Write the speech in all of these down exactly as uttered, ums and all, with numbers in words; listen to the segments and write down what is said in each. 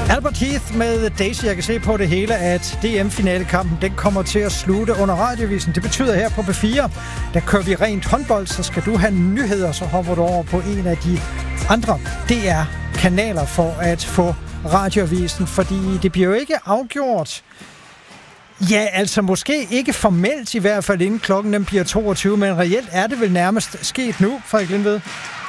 Albert Heath med Daisy. Jeg kan se på det hele, at D M-finalekampen den kommer til at slutte under radiovisen. Det betyder her på B fire, der kører vi rent håndbold, så skal du have nyheder, så hopper du over på en af de andre D R-kanaler for at få radioavisen, fordi det bliver jo ikke afgjort. Ja, altså måske ikke formelt i hvert fald inden klokken den bliver toogtyve, men reelt er det vel nærmest sket nu, Frederik Lindved?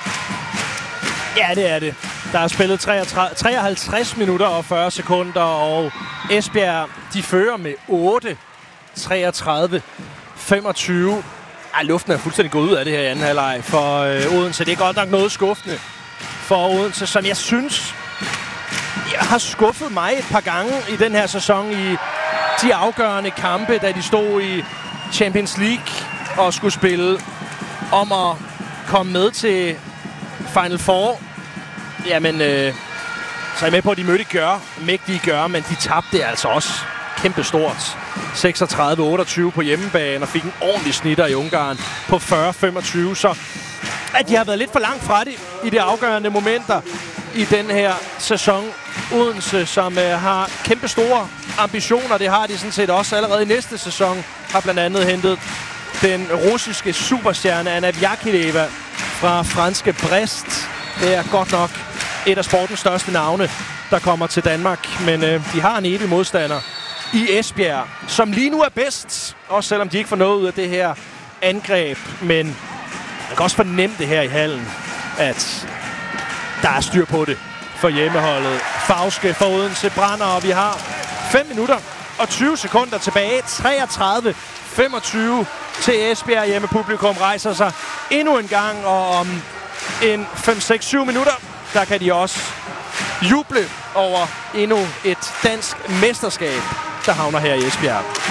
Ja, det er det. Der er spillet treoghalvtreds minutter og fyrre sekunder, og Esbjerg, de fører med otte treogtredive femogtyve. Ej, luften er fuldstændig gået ud af det her i anden halvleg for øh, Odense. Det er godt nok noget skuffende for Odense, som jeg synes jeg har skuffet mig et par gange i den her sæson i de afgørende kampe, da de stod i Champions League og skulle spille om at komme med til Final Four. Jamen, øh, så er jeg med på, at de mødte Gør, mægtige Gør, men de tabte altså også kæmpestort. seksogtredive otteogtyve på hjemmebane og fik en ordentlig snitter i Ungarn på fyrre femogtyve. Så at de har været lidt for langt fra det i de afgørende momenter i den her sæson. Odense, som øh, har kæmpe store ambitioner, det har de sådan set også allerede i næste sæson, har blandt andet hentet den russiske superstjerne Anna Vyakileva fra franske Brest. Det er godt nok et af sportens største navne, der kommer til Danmark. Men øh, de har en evig modstander i Esbjerg, som lige nu er bedst. Også selvom de ikke får noget ud af det her angreb. Men man kan også fornemme det her i hallen, at der er styr på det for hjemmeholdet. Fauske for Odense brænder, og vi har fem minutter og tyve sekunder tilbage. treogtredive femogtyve til Esbjerg. Hjemmepublikum rejser sig endnu en gang, og om en fem seks syv minutter, der kan de også juble over endnu et dansk mesterskab, der havner her i Esbjerg.